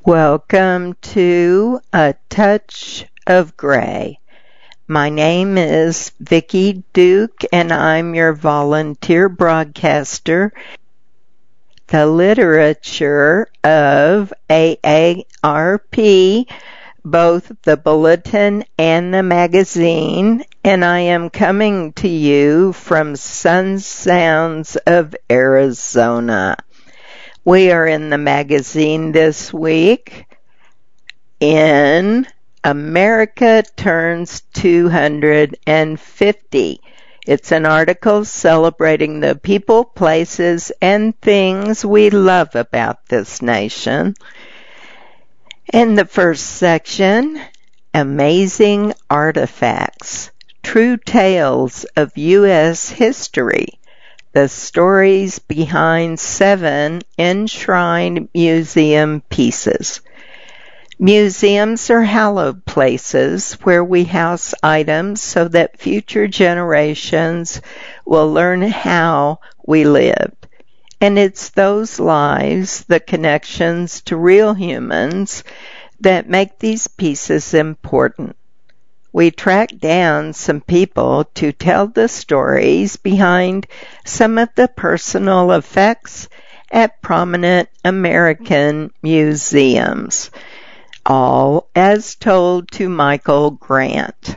Welcome to A Touch of Gray. My name is Vicki Duke and I'm your volunteer broadcaster. The literature of AARP, both the bulletin and the magazine, and I am coming to you from Sun Sounds of Arizona. We are in the magazine this week in America Turns 250. It's an article celebrating the people, places, and things we love about this nation. In the first section, Amazing Artifacts, True Tales of U.S. History. The stories behind 7 enshrined museum pieces. Museums are hallowed places where we house items so that future generations will learn how we lived. And it's those lives, the connections to real humans, that make these pieces important. We tracked down some people to tell the stories behind some of the personal effects at prominent American museums, all as told to Michael Grant.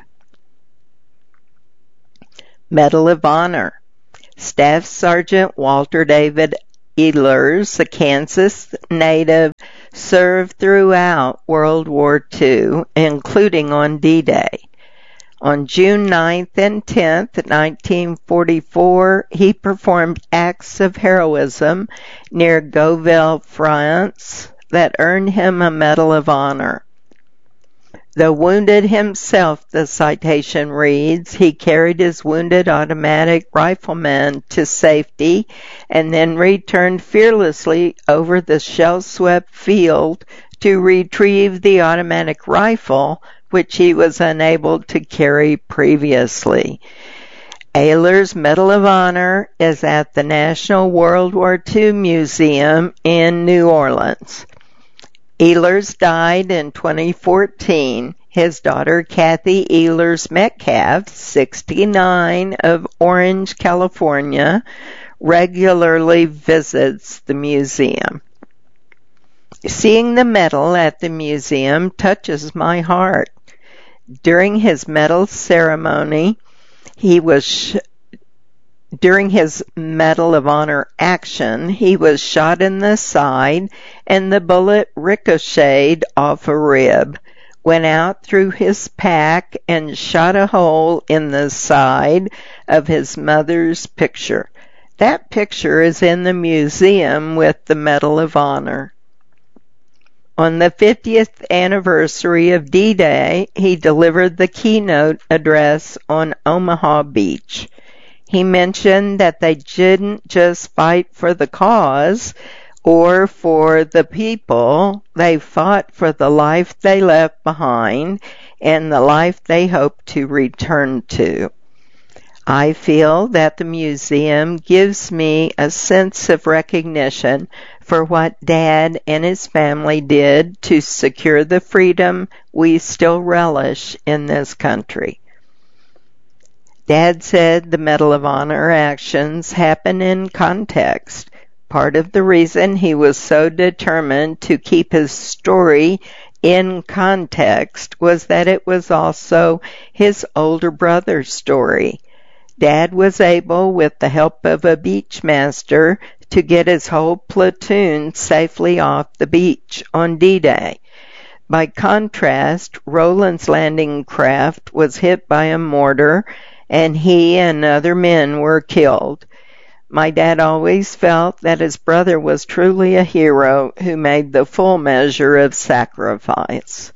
Medal of Honor. Staff Sergeant Walter David Ehlers, a Kansas native, served throughout World War II, including on D-Day. On June 9th and 10th, 1944, he performed acts of heroism near Gauville, France, that earned him a Medal of Honor. Though wounded himself, the citation reads, he carried his wounded automatic rifleman to safety and then returned fearlessly over the shell-swept field to retrieve the automatic rifle, which he was unable to carry previously. Ehlers' Medal of Honor is at the National World War II Museum in New Orleans. Ehlers died in 2014. His daughter, Kathy Ehlers Metcalf, 69, of Orange, California, regularly visits the museum. Seeing the medal at the museum touches my heart. During his medal ceremony, during his Medal of Honor action, he was shot in the side and the bullet ricocheted off a rib, went out through his pack and shot a hole in the side of his mother's picture. That picture is in the museum with the Medal of Honor. On the 50th anniversary of D-Day, he delivered the keynote address on Omaha Beach. He mentioned that they didn't just fight for the cause or for the people, they fought for the life they left behind and the life they hope to return to. I feel that the museum gives me a sense of recognition for what Dad and his family did to secure the freedom we still relish in this country. Dad said the Medal of Honor actions happen in context. Part of the reason he was so determined to keep his story in context was that it was also his older brother's story. Dad was able, with the help of a beach master, to get his whole platoon safely off the beach on D-Day. By contrast, Rowland's landing craft was hit by a mortar, and he and other men were killed. My dad always felt that his brother was truly a hero who made the full measure of sacrifice.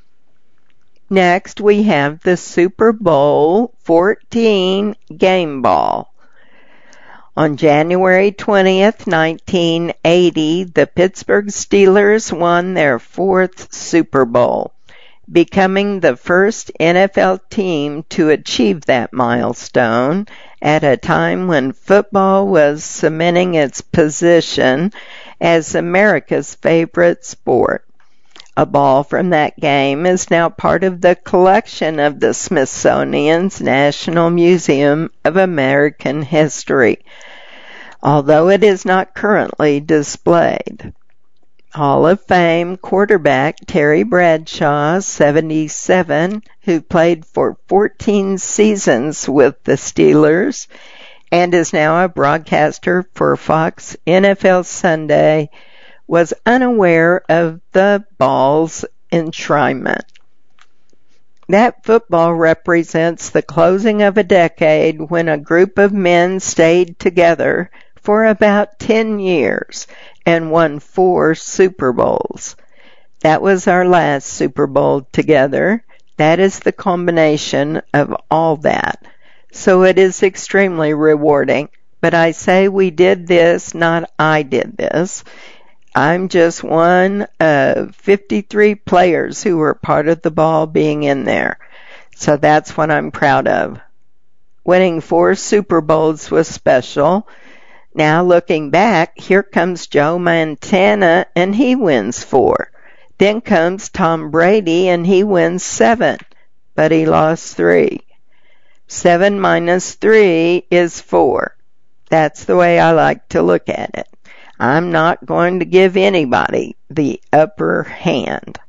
Next, we have the Super Bowl 14 game ball. On January 20th, 1980, the Pittsburgh Steelers won their 4th Super Bowl, becoming the first NFL team to achieve that milestone at a time when football was cementing its position as America's favorite sport. A ball from that game is now part of the collection of the Smithsonian's National Museum of American History, although it is not currently displayed. Hall of Fame quarterback Terry Bradshaw, 77, who played for 14 seasons with the Steelers and is now a broadcaster for Fox NFL Sunday, was unaware of the ball's enshrinement. That football represents the closing of a decade when a group of men stayed together for about 10 years and won 4 Super Bowls. That was our last Super Bowl together. That is the combination of all that. So it is extremely rewarding. But I say we did this, not I did this. I'm just one of 53 players who were part of the ball being in there. So that's what I'm proud of. Winning 4 Super Bowls was special. Now looking back, here comes Joe Montana and he wins 4. Then comes Tom Brady and he wins 7, but he lost 3. 7 minus 3 is 4. That's the way I like to look at it. I'm not going to give anybody the upper hand.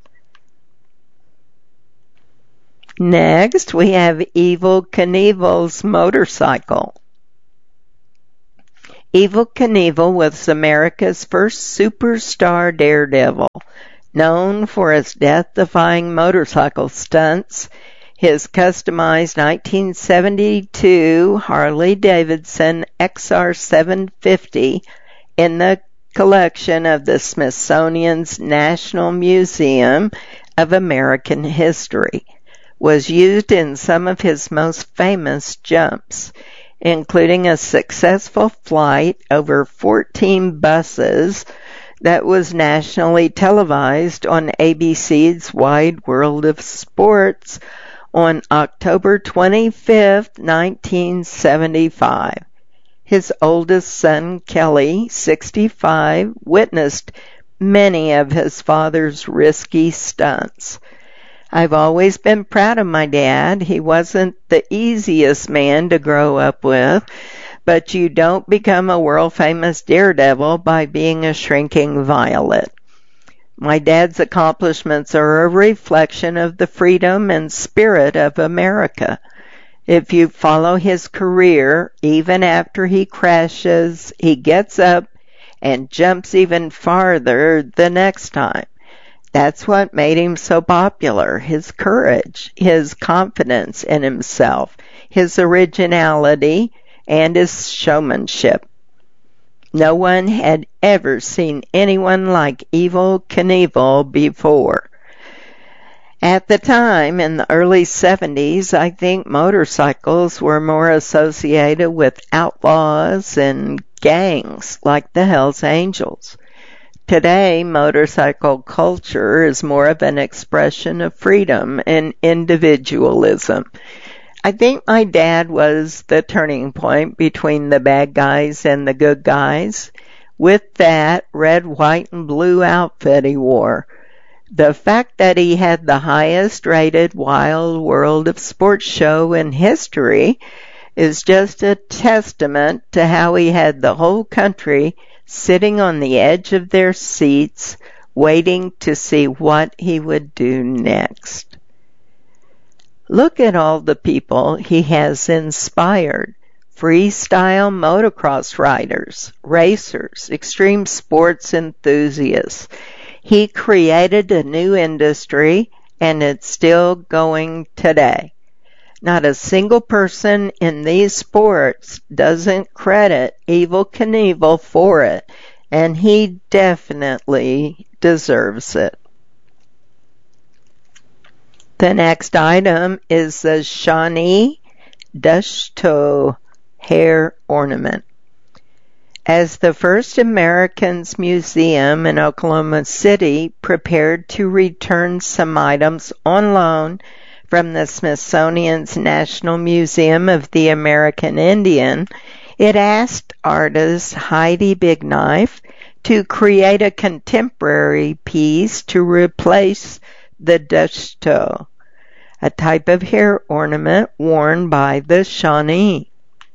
Next, we have Evel Knievel's motorcycle. Evel Knievel was America's first superstar daredevil, known for his death-defying motorcycle stunts. His customized 1972 Harley-Davidson XR750 in the collection of the Smithsonian's National Museum of American History was used in some of his most famous jumps, including a successful flight over 14 buses that was nationally televised on ABC's Wide World of Sports on October 25, 1975. His oldest son, Kelly, 65, witnessed many of his father's risky stunts. I've always been proud of my dad. He wasn't the easiest man to grow up with, but you don't become a world-famous daredevil by being a shrinking violet. My dad's accomplishments are a reflection of the freedom and spirit of America. If you follow his career, even after he crashes, he gets up and jumps even farther the next time. That's what made him so popular, his courage, his confidence in himself, his originality, and his showmanship. No one had ever seen anyone like Evel Knievel before. At the time, in the early 70s, I think motorcycles were more associated with outlaws and gangs like the Hells Angels. Today, motorcycle culture is more of an expression of freedom and individualism. I think my dad was the turning point between the bad guys and the good guys. With that red, white, and blue outfit he wore. The fact that he had the highest rated Wild World of Sports show in history is just a testament to how he had the whole country sitting on the edge of their seats, waiting to see what he would do next. Look at all the people he has inspired. Freestyle motocross riders, racers, extreme sports enthusiasts. He created a new industry, and it's still going today. Not a single person in these sports doesn't credit Evel Knievel for it, and he definitely deserves it. The next item is the Shawnee Dushto hair ornament. As the first Americans Museum in Oklahoma City prepared to return some items on loan from the Smithsonian's National Museum of the American Indian, it asked artist Heidi Bigknife to create a contemporary piece to replace the dashto, a type of hair ornament worn by the Shawnee.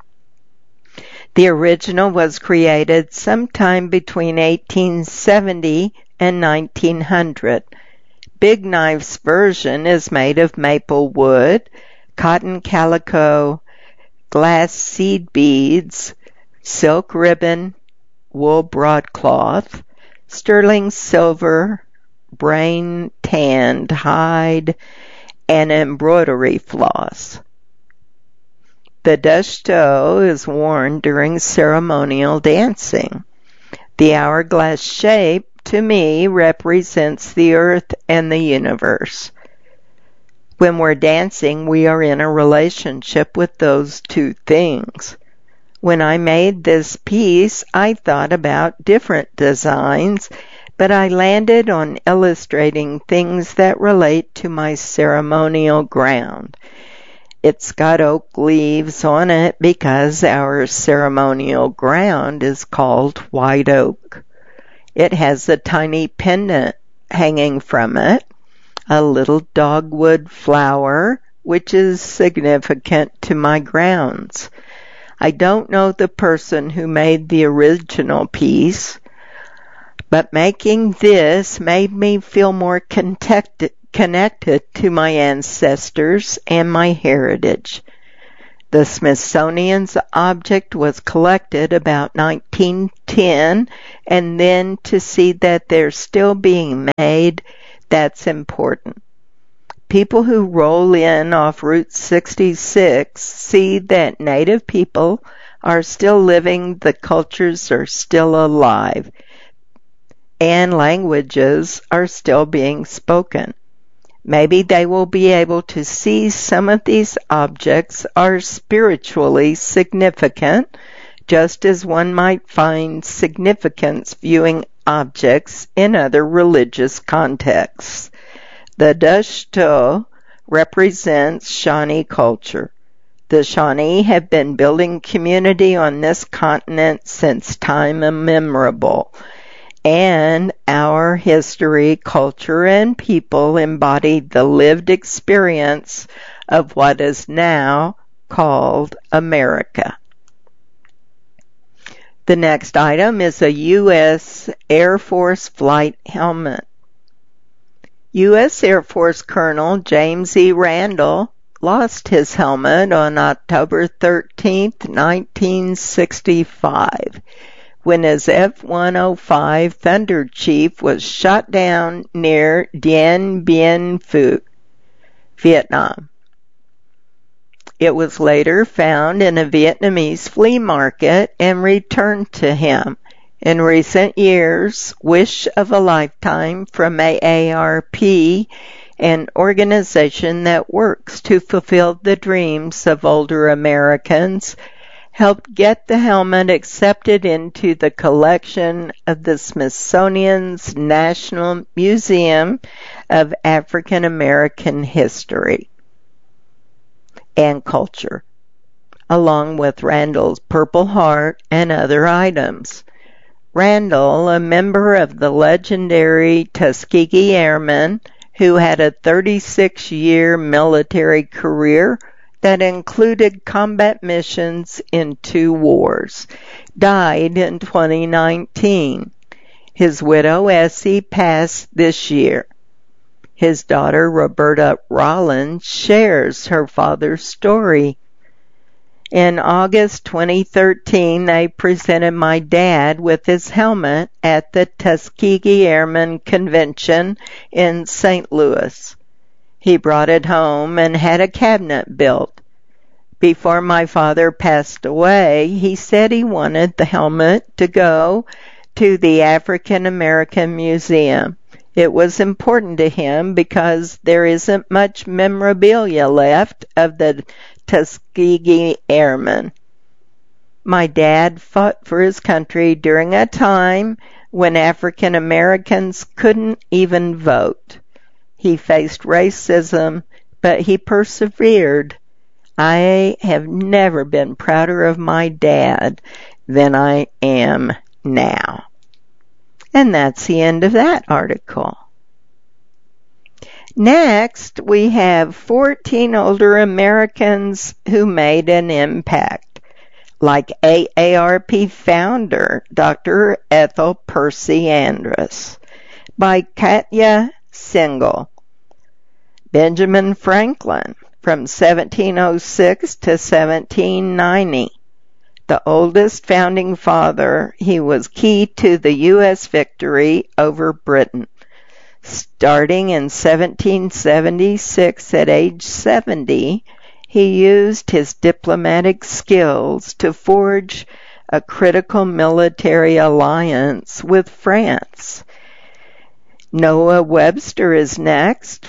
The original was created sometime between 1870 and 1900. Big Knife's version is made of maple wood, cotton calico, glass seed beads, silk ribbon, wool broadcloth, sterling silver, brain tanned hide, and embroidery floss. The dashto is worn during ceremonial dancing. The hourglass shape, to me, represents the earth and the universe. When we're dancing, we are in a relationship with those two things. When I made this piece, I thought about different designs, but I landed on illustrating things that relate to my ceremonial ground. It's got oak leaves on it because our ceremonial ground is called white oak. It has a tiny pendant hanging from it, a little dogwood flower, which is significant to my grounds. I don't know the person who made the original piece, but making this made me feel more connected to my ancestors and my heritage. The Smithsonian's object was collected about 1910, and then to see that they're still being made, that's important. People who roll in off Route 66 see that Native people are still living, the cultures are still alive, and languages are still being spoken. Maybe they will be able to see some of these objects are spiritually significant, just as one might find significance viewing objects in other religious contexts. The dashto represents Shawnee culture. The Shawnee have been building community on this continent since time immemorable, and our history, culture, and people embodied the lived experience of what is now called America. The next item is a U.S. Air Force flight helmet. U.S. Air Force Colonel James E. Randall lost his helmet on October 13, 1965. When his F-105 Thunder Chief was shot down near Dien Bien Phu, Vietnam. It was later found in a Vietnamese flea market and returned to him. In recent years, Wish of a Lifetime from AARP, an organization that works to fulfill the dreams of older Americans, helped get the helmet accepted into the collection of the Smithsonian's National Museum of African American History and Culture, along with Randall's Purple Heart and other items. Randall, a member of the legendary Tuskegee Airmen, who had a 36-year military career that included combat missions in 2 wars, died in 2019. His widow, Essie, passed this year. His daughter, Roberta Rollins, shares her father's story. In August 2013, they presented my dad with his helmet at the Tuskegee Airmen Convention in St. Louis. He brought it home and had a cabinet built. Before my father passed away, he said he wanted the helmet to go to the African American Museum. It was important to him because there isn't much memorabilia left of the Tuskegee Airmen. My dad fought for his country during a time when African Americans couldn't even vote. He faced racism, but he persevered. I have never been prouder of my dad than I am now. And that's the end of that article. Next, we have 14 older Americans who made an impact, like AARP founder Dr. Ethel Percy Andrus, by Katja Singal. Benjamin Franklin, from 1706 to 1790. The oldest founding father, he was key to the U.S. victory over Britain. Starting in 1776 at age 70, he used his diplomatic skills to forge a critical military alliance with France. Noah Webster is next,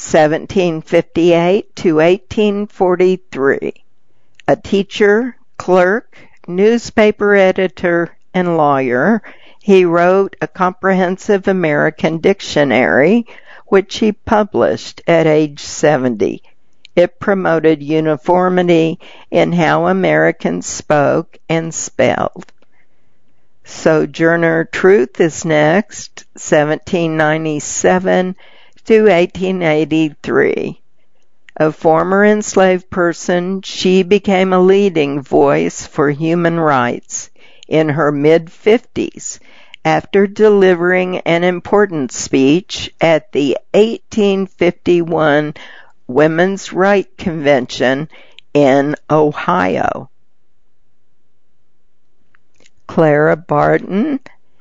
1758 to 1843. A teacher, clerk, newspaper editor, and lawyer, he wrote a comprehensive American dictionary, which he published at age 70. It promoted uniformity in how Americans spoke and spelled. Sojourner Truth is next, 1797 to 1883. A former enslaved person, she became a leading voice for human rights in her mid-50s after delivering an important speech at the 1851 Women's Rights Convention in Ohio. Clara Barton,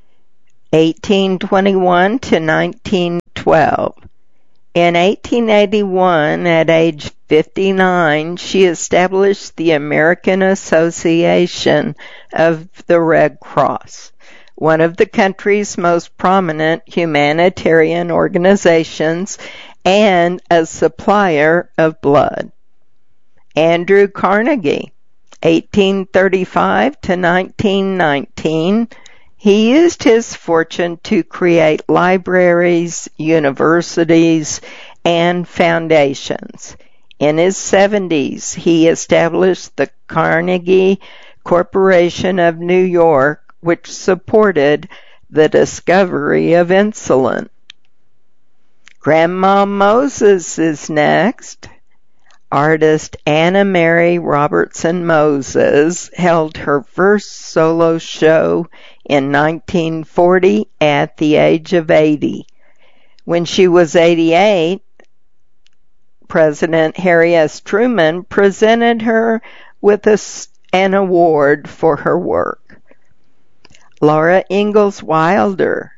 1821 to 1912. In 1881, at age 59, she established the American Association of the Red Cross, one of the country's most prominent humanitarian organizations and a supplier of blood. Andrew Carnegie, 1835 to 1919, he used his fortune to create libraries, universities, and foundations. In his 70s, he established the Carnegie Corporation of New York, which supported the discovery of insulin. Grandma Moses is next. Artist Anna Mary Robertson Moses held her first solo show in 1940 at the age of 80. When she was 88, President Harry S. Truman presented her with an award for her work. Laura Ingalls Wilder,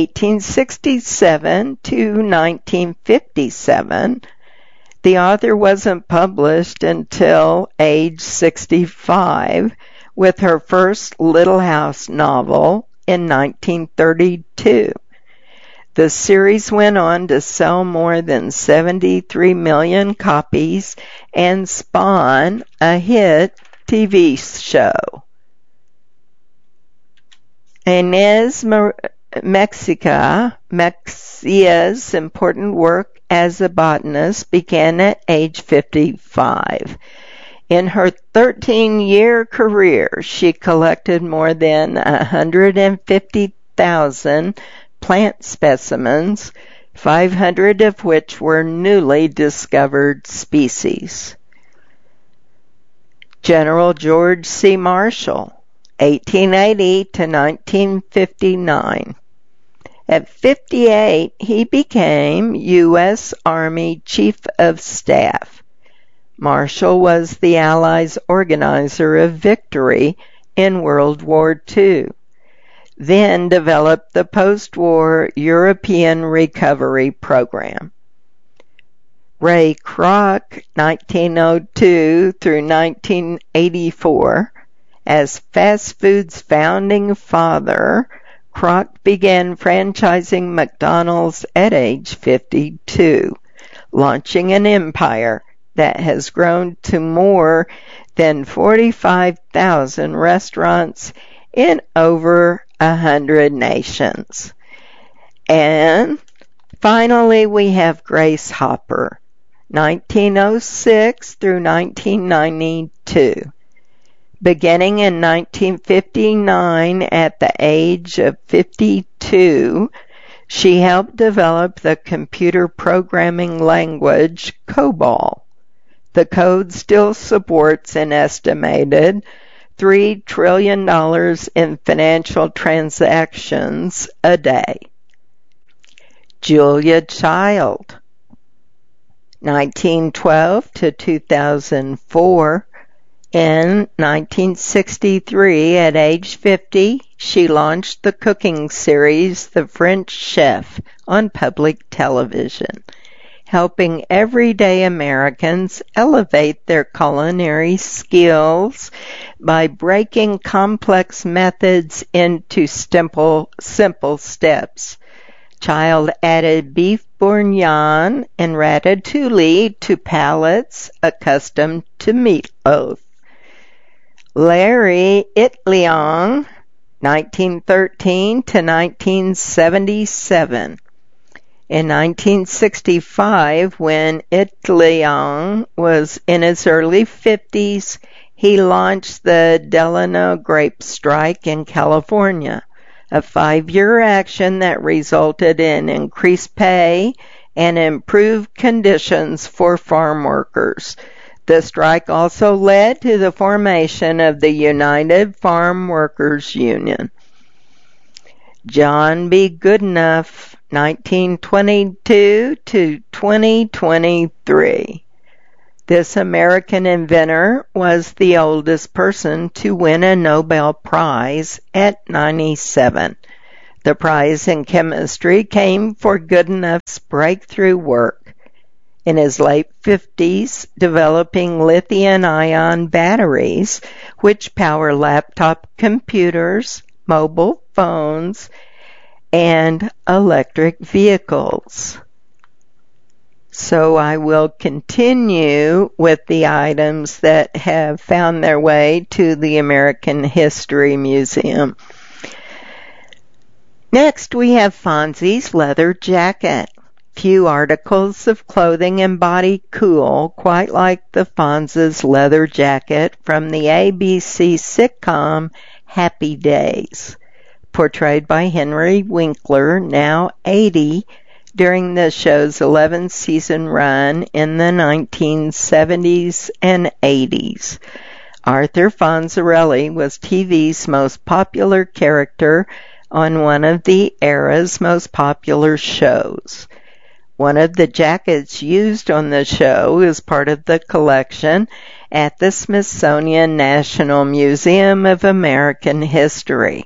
1867 to 1957. The author wasn't published until age 65, with her first Little House novel in 1932. The series went on to sell more than 73 million copies and spawn a hit TV show. Inez Mexia's important work as a botanist began at age 55. In her 13-year career, she collected more than 150,000 plant specimens, 500 of which were newly discovered species. General George C. Marshall, 1880 to 1959. At 58, he became U.S. Army Chief of Staff. Marshall was the Allies' organizer of victory in World War II, then developed the post-war European Recovery Program. Ray Kroc, 1902 through 1984, as fast food's founding father, Kroc began franchising McDonald's at age 52, launching an empire that has grown to more than 45,000 restaurants in over 100 nations. And finally, we have Grace Hopper, 1906 through 1992. Beginning in 1959 at the age of 52, 1972, she helped develop the computer programming language COBOL. The code still supports an estimated $3 trillion in financial transactions a day. Julia Child, 1912 to 2004. In 1963, at age 50, she launched the cooking series The French Chef on public television, helping everyday Americans elevate their culinary skills by breaking complex methods into simple steps. Child added beef bourguignon and ratatouille to palates accustomed to meatloaf. Larry Itliong, 1913 to 1977. In 1965, when Itliong was in his early 50s, he launched the Delano grape strike in California, a 5-year action that resulted in increased pay and improved conditions for farm workers. The strike also led to the formation of the United Farm Workers Union. John B. Goodenough, 1922 to 2023. This American inventor was the oldest person to win a Nobel Prize at 97. The prize in chemistry came for Goodenough's breakthrough work in his late 50s developing lithium-ion batteries which power laptop computers, mobile phones, and electric vehicles. So I will continue with the items that have found their way to the American History Museum. Next, we have Fonzie's leather jacket. Few articles of clothing embody cool quite like the Fonz's leather jacket from the ABC sitcom Happy Days, portrayed by Henry Winkler, now 80, during the show's 11-season run in the 1970s and 80s. Arthur Fonzarelli was TV's most popular character on one of the era's most popular shows. One of the jackets used on the show is part of the collection at the Smithsonian National Museum of American History.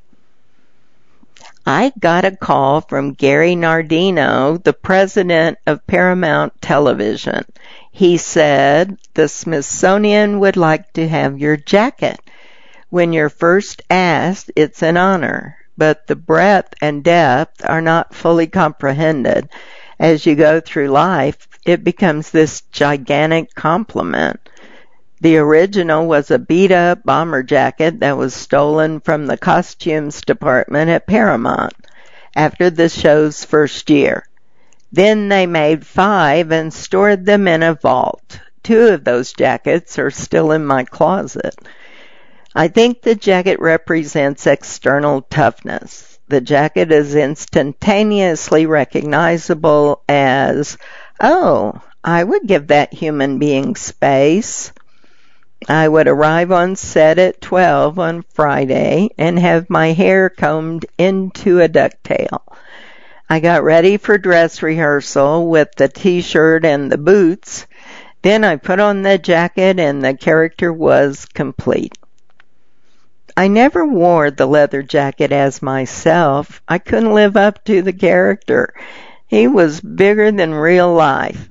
I got a call from Gary Nardino, the president of Paramount Television. He said, "The Smithsonian would like to have your jacket. When you're first asked, it's an honor, but the breadth and depth are not fully comprehended. As you go through life, it becomes this gigantic compliment." The original was a beat-up bomber jacket that was stolen from the costumes department at Paramount after the show's first year. Then they made 5 and stored them in a vault. 2 of those jackets are still in my closet. I think the jacket represents external toughness. The jacket is instantaneously recognizable as, "Oh, I would give that human being space." I would arrive on set at 12 on Friday and have my hair combed into a ducktail. I got ready for dress rehearsal with the t-shirt and the boots. Then I put on the jacket and the character was complete. I never wore the leather jacket as myself. I couldn't live up to the character. He was bigger than real life.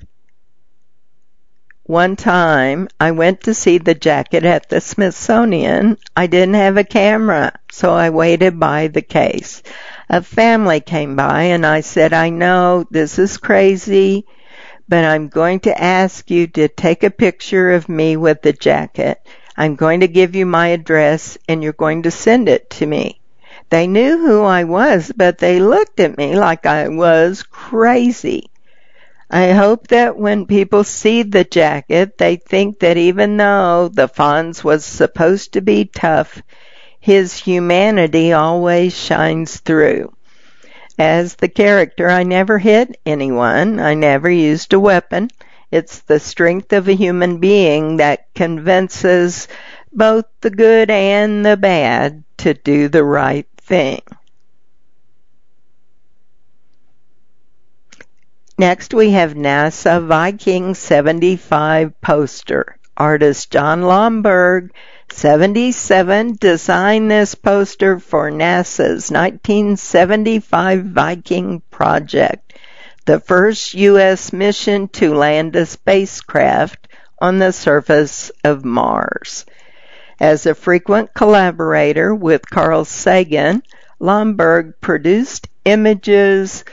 One time, I went to see the jacket at the Smithsonian. I didn't have a camera, so I waited by the case. A family came by and I said, "I know this is crazy, but I'm going to ask you to take a picture of me with the jacket. I'm going to give you my address and you're going to send it to me." They knew who I was, but they looked at me like I was crazy. I hope that when people see the jacket, they think that even though the Fonz was supposed to be tough, his humanity always shines through. As the character, I never hit anyone. I never used a weapon. It's the strength of a human being that convinces both the good and the bad to do the right thing. Next, we have NASA Viking 75 poster. Artist John Lomberg, 77, designed this poster for NASA's 1975 Viking project, the first U.S. mission to land a spacecraft on the surface of Mars. As a frequent collaborator with Carl Sagan, Lomberg produced images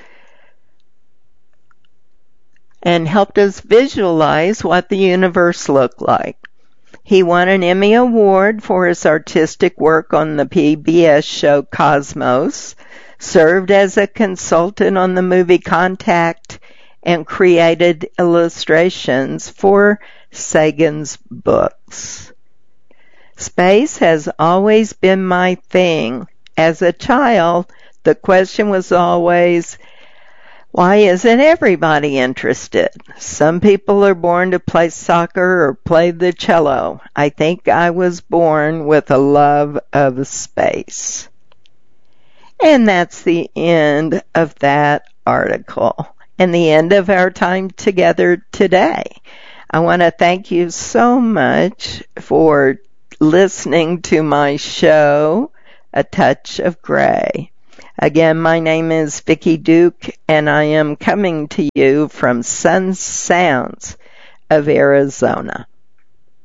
and helped us visualize what the universe looked like. He won an Emmy Award for his artistic work on the PBS show Cosmos, served as a consultant on the movie Contact, and created illustrations for Sagan's books. Space has always been my thing. As a child, the question was always, why isn't everybody interested? Some people are born to play soccer or play the cello. I think I was born with a love of space. And that's the end of that article and the end of our time together today. I want to thank you so much for listening to my show, A Touch of Gray. Again, my name is Vicki Duke, and I am coming to you from Sun Sounds of Arizona.